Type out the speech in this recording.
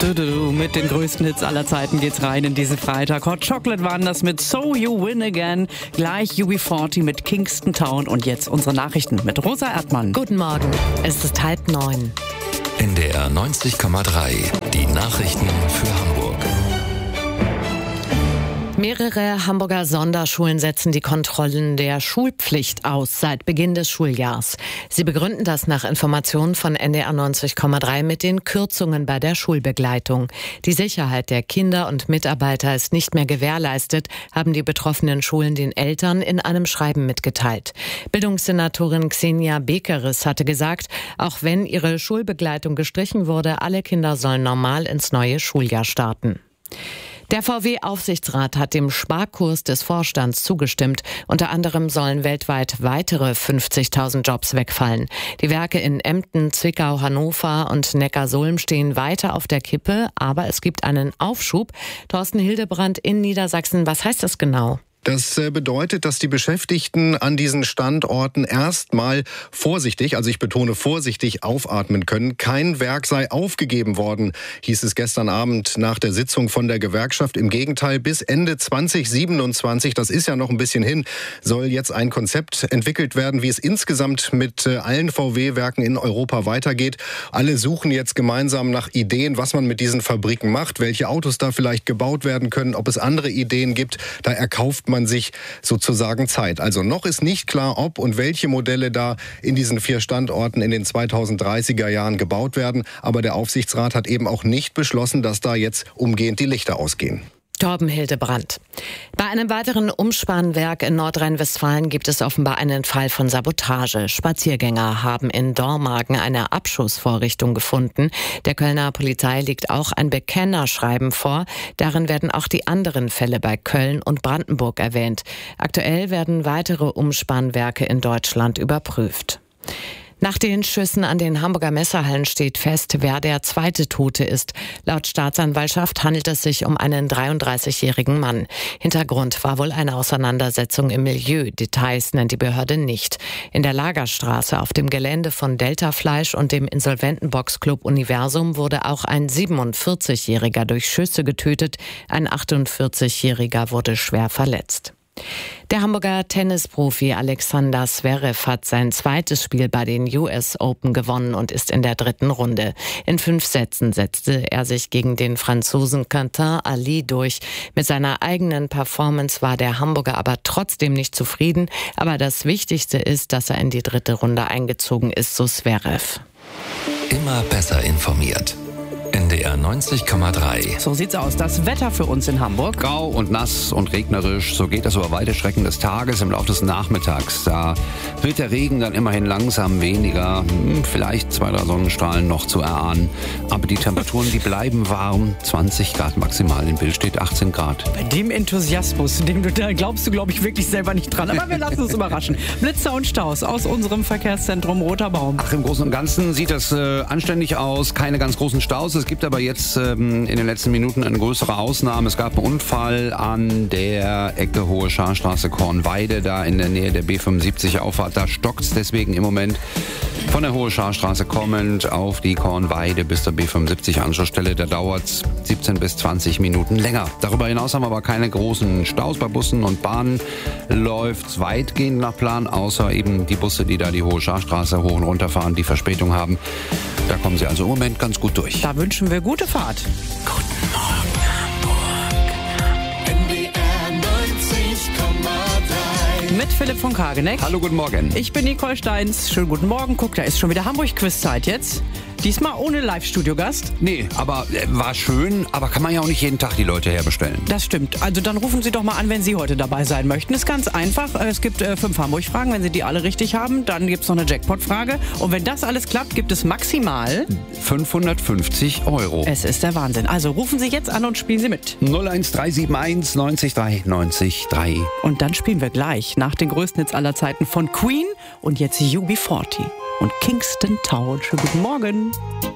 Mit den größten Hits aller Zeiten geht's rein in diesen Freitag. Hot Chocolate waren das mit So You Win Again. Gleich UB40 mit Kingston Town. Und jetzt unsere Nachrichten mit Rosa Erdmann. Guten Morgen, es ist 8:30. NDR 90,3. Die Nachrichten für Hamburg. Mehrere Hamburger Sonderschulen setzen die Kontrollen der Schulpflicht aus seit Beginn des Schuljahrs. Sie begründen das nach Informationen von NDR 90,3 mit den Kürzungen bei der Schulbegleitung. Die Sicherheit der Kinder und Mitarbeiter ist nicht mehr gewährleistet, haben die betroffenen Schulen den Eltern in einem Schreiben mitgeteilt. Bildungssenatorin Xenia Bekeris hatte gesagt, auch wenn ihre Schulbegleitung gestrichen wurde, alle Kinder sollen normal ins neue Schuljahr starten. Der VW-Aufsichtsrat hat dem Sparkurs des Vorstands zugestimmt. Unter anderem sollen weltweit weitere 50.000 Jobs wegfallen. Die Werke in Emden, Zwickau, Hannover und Neckarsulm stehen weiter auf der Kippe, aber es gibt einen Aufschub. Thorsten Hildebrand in Niedersachsen, was heißt das genau? Das bedeutet, dass die Beschäftigten an diesen Standorten erstmal vorsichtig, also ich betone vorsichtig, aufatmen können. Kein Werk sei aufgegeben worden, hieß es gestern Abend nach der Sitzung von der Gewerkschaft. Im Gegenteil, bis Ende 2027, das ist ja noch ein bisschen hin, soll jetzt ein Konzept entwickelt werden, wie es insgesamt mit allen VW-Werken in Europa weitergeht. Alle suchen jetzt gemeinsam nach Ideen, was man mit diesen Fabriken macht, welche Autos da vielleicht gebaut werden können, ob es andere Ideen gibt. Da erkauft man sich sozusagen Zeit. Also noch ist nicht klar, ob und welche Modelle da in diesen 4 Standorten in den 2030er Jahren gebaut werden. Aber der Aufsichtsrat hat eben auch nicht beschlossen, dass da jetzt umgehend die Lichter ausgehen. Torben Hildebrand. Bei einem weiteren Umspannwerk in Nordrhein-Westfalen gibt es offenbar einen Fall von Sabotage. Spaziergänger haben in Dormagen eine Abschussvorrichtung gefunden. Der Kölner Polizei liegt auch ein Bekennerschreiben vor. Darin werden auch die anderen Fälle bei Köln und Brandenburg erwähnt. Aktuell werden weitere Umspannwerke in Deutschland überprüft. Nach den Schüssen an den Hamburger Messehallen steht fest, wer der zweite Tote ist. Laut Staatsanwaltschaft handelt es sich um einen 33-jährigen Mann. Hintergrund war wohl eine Auseinandersetzung im Milieu. Details nennt die Behörde nicht. In der Lagerstraße auf dem Gelände von Delta Fleisch und dem Insolventenboxclub Universum wurde auch ein 47-jähriger durch Schüsse getötet. Ein 48-jähriger wurde schwer verletzt. Der Hamburger Tennisprofi Alexander Zverev hat sein zweites Spiel bei den US Open gewonnen und ist in der 3. Runde. In 5 Sätzen setzte er sich gegen den Franzosen Quentin Ali durch. Mit seiner eigenen Performance war der Hamburger aber trotzdem nicht zufrieden. Aber das Wichtigste ist, dass er in die 3. Runde eingezogen ist, so Zverev. Immer besser informiert. NDR 90,3. So sieht's aus. Das Wetter für uns in Hamburg. Grau und nass und regnerisch. So geht das über weite Strecken des Tages im Laufe des Nachmittags. Da wird der Regen dann immerhin langsam weniger. Vielleicht 2, 3 Sonnenstrahlen noch zu erahnen. Aber die Temperaturen, die bleiben warm. 20 Grad maximal. In Bild steht 18 Grad. Bei dem Enthusiasmus, da glaubst du, glaube ich, wirklich selber nicht dran. Aber wir lassen uns überraschen. Blitze und Staus aus unserem Verkehrszentrum Roter Baum. Ach, im Großen und Ganzen sieht das anständig aus. Keine ganz großen Staus. Es gibt aber jetzt in den letzten Minuten eine größere Ausnahme. Es gab einen Unfall an der Ecke Hohe Scharstraße Kornweide, da in der Nähe der B75 Auffahrt. Da stockt's deswegen im Moment von der Hohe Scharstraße kommend auf die Kornweide bis zur B75 Anschlussstelle. Da dauert's 17 bis 20 Minuten länger. Darüber hinaus haben wir aber keine großen Staus bei Bussen und Bahnen. Läuft's weitgehend nach Plan, außer eben die Busse, die da die Hohe Scharstraße hoch und runter fahren, die Verspätung haben. Da kommen sie also im Moment ganz gut durch. Da wünschen wir gute Fahrt. Guten Morgen, Hamburg. NDR 90,3. Mit Philipp von Kageneck. Hallo, guten Morgen. Ich bin Nicole Steins. Schönen guten Morgen. Guck, da ist schon wieder Hamburg-Quizzeit jetzt. Diesmal ohne Live-Studio-Gast. Nee, aber war schön, aber kann man ja auch nicht jeden Tag die Leute herbestellen. Das stimmt. Also dann rufen Sie doch mal an, wenn Sie heute dabei sein möchten. Ist ganz einfach. Es gibt 5 Hamburg-Fragen. Wenn Sie die alle richtig haben, dann gibt es noch eine Jackpot-Frage. Und wenn das alles klappt, gibt es maximal 550 €. Es ist der Wahnsinn. Also rufen Sie jetzt an und spielen Sie mit. 01371 90 3 90 3. Und dann spielen wir gleich nach den größten Hits aller Zeiten von Queen und jetzt UB40 und Kingston Town. Schönen guten Morgen.